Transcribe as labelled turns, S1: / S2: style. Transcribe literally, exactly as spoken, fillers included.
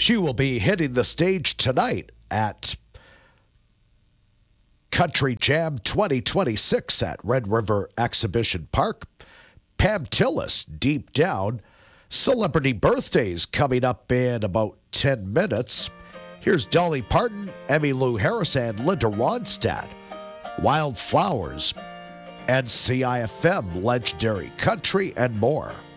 S1: She will be hitting the stage tonight at Country Jam twenty twenty-six at Red River Exhibition Park. Pam Tillis, Deep Down. Celebrity birthdays coming up in about ten minutes. Here's Dolly Parton, Emmylou Harris, and Linda Ronstadt. Wildflowers, and C I F M, Legendary Country, and more.